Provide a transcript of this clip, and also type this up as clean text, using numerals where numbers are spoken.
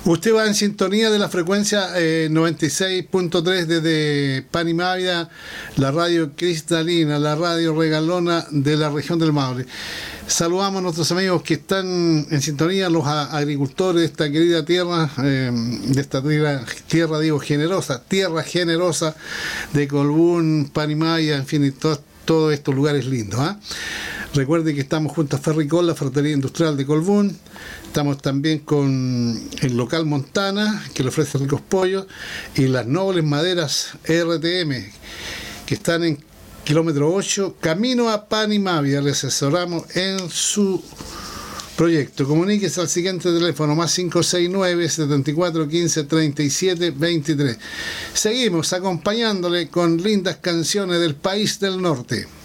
Usted va en sintonía de la frecuencia 96.3 desde Panimávida, la radio cristalina, la radio regalona de la región del Maule. Saludamos a nuestros amigos que están en sintonía, los agricultores de esta querida tierra, de esta tierra digo generosa, tierra generosa de Colbún, Panimávida, en fin, y todos estos lugares lindos. Recuerde que estamos junto a Ferricol, la Ferretería Industrial de Colbún. Estamos también con el local Montana, que le ofrece ricos pollos, y las nobles maderas RTM, que están en kilómetro 8, camino a Panimávida. Le asesoramos en su proyecto. Comuníquese al siguiente teléfono, más 569-7415-3723. Seguimos acompañándole con lindas canciones del país del norte.